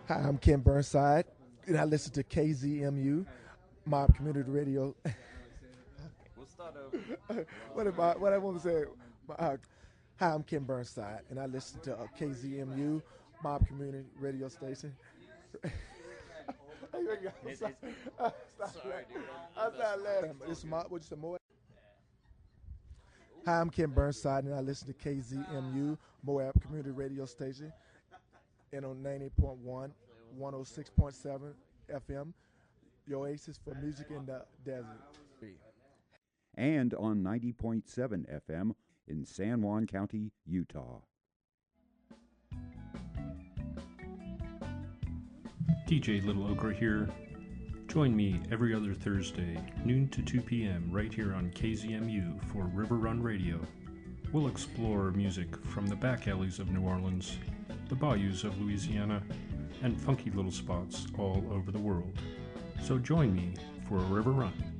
Hi, I'm Ken Burnside, and I listen to KZMU, Mob Community Radio. We'll start over. What I want to say? Hi, I'm Ken Burnside, and I listen to KZMU, Mob Community Radio Station. Sorry, dude. I'm not laughing. It's what's the more? Hi, I'm Ken Burnside, and I listen to KZMU, Moab Community Radio Station, and on 90.1, 106.7 FM, your oasis for music in the desert. And on 90.7 FM in San Juan County, Utah. DJ Little Okra here. Join me every other Thursday, noon to 2 p.m. right here on KZMU for River Run Radio. We'll explore music from the back alleys of New Orleans, the bayous of Louisiana, and funky little spots all over the world. So join me for a River Run.